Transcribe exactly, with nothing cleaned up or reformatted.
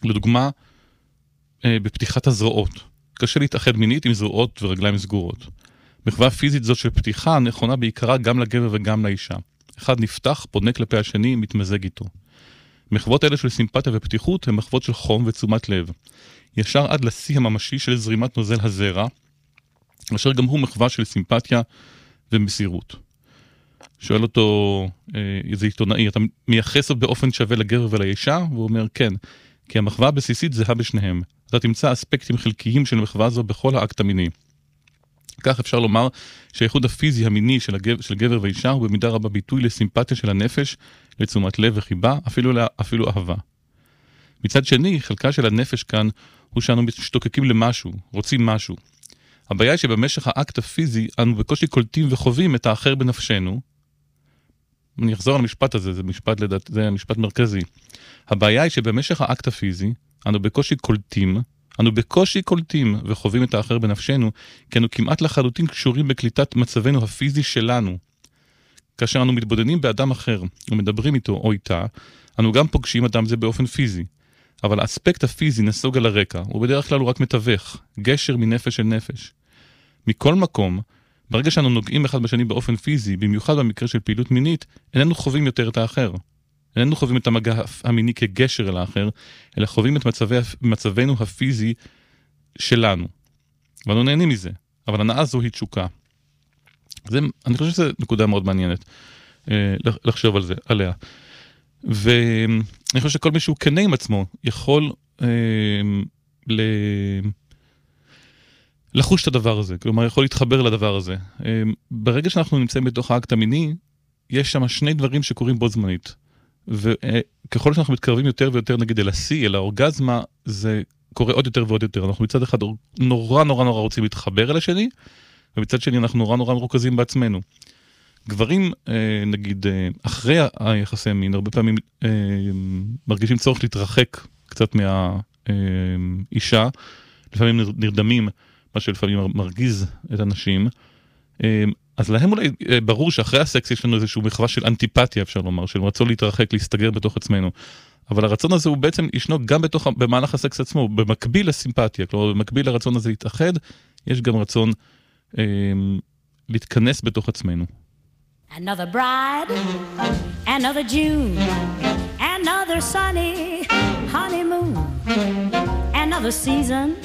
לדוגמה, בפתיחת הזרועות. קשה להתאחד מינית עם זרועות ורגליים סגורות. מחווה פיזית זאת של פתיחה נכונה בעיקרה גם לגבר וגם לאישה. אחד נפתח, פונה כלפי השני, מתמזג איתו. מחוות אלה של סימפתיה ופתיחות הן מחוות של חום ותשומת לב. ישר עד לשיא הממשי של זרימת נוזל הזרע, אשר גם הוא מחווה של סימפתיה ומסירות. שואל אותו איזה עיתונאי, אתה מייחס זאת באופן שווה לגבר ולאישה? והוא אומר כן, כי המחווה הבסיסית זהה בשניהם. אתה תמצא אספקטים חלקיים של מחווה זו בכל האקט המיני. כך אפשר לומר שהייחוד הפיזי המיני של, הגבר, של גבר ואישה הוא במידה רבה ביטוי לסימפתיה של הנפש, לתשומת לב וחיבה, אפילו, אפילו אהבה. מצד שני, חלקה של הנפש כאן הוא שאנו משתוקקים למשהו, רוצים משהו. הבעיה היא שבמשך האקט הפיזי אנו בקושי קולטים וחווים את האחר בנפשנו. אני אחזור על המשפט הזה, זה משפט לדעת, זה משפט מרכזי. הבעיה היא שבמשך האקט הפיזי אנו בקושי קולטים, אנו בקושי קולטים וחווים את האחר בנפשנו, כי אנו כמעט לחלוטין קשורים בקליטת מצבנו הפיזי שלנו. כאשר אנו מתבודדים באדם אחר ומדברים איתו או איתה, אנו גם פוגשים אדם זה באופן פיזי. אבל האספקט הפיזי נסוג על הרקע, הוא בדרך כלל הוא רק מתווך, גשר מנפש אל נפש. מכל מקום, ברגע שאנו נוגעים אחד בשני באופן פיזי, במיוחד במקרה של פעילות מינית, איננו חווים יותר את האחר. איננו חווים את המגע המיני כגשר אל האחר, אלא חווים את מצבי, מצבנו הפיזי שלנו. ואנו נהנים מזה, אבל הנאה זו היא תשוקה. זה, אני חושב שזו נקודה מאוד מעניינת אה, לחשוב על זה, עליה. ואני חושב שכל מי שהוא כנה עם עצמו יכול אה, ל... לחוש את הדבר הזה, כלומר יכול להתחבר לדבר הזה. אה, ברגע שאנחנו נמצאים בתוך האקט המיני, יש שם שני דברים שקורים בו זמנית. וככל שאנחנו מתקרבים יותר ויותר נגיד אל השיא, אל האורגזמה, זה קורה עוד יותר ועוד יותר. אנחנו מצד אחד נורא נורא נורא רוצים להתחבר אל השני, ומצד שני אנחנו נורא נורא מרוכזים בעצמנו. גברים, נגיד, אחרי היחסי מין, הרבה פעמים מרגישים צורך להתרחק קצת מהאישה, לפעמים נרדמים, מה שלפעמים מרגיז את הנשים, אז להם אולי ברור שאחרי הסקס יש לנו איזשהו מחווה של אנטיפתיה, אפשר לומר, של רצון להתרחק, להסתגר בתוך עצמנו. אבל הרצון הזה הוא בעצם ישנו גם בתוך, במהלך הסקס עצמו, במקביל לסימפתיה, כלומר, במקביל לרצון הזה להתאחד, יש גם רצון אה, להתכנס בתוך עצמנו. Another bride, another June, another sunny honeymoon, another season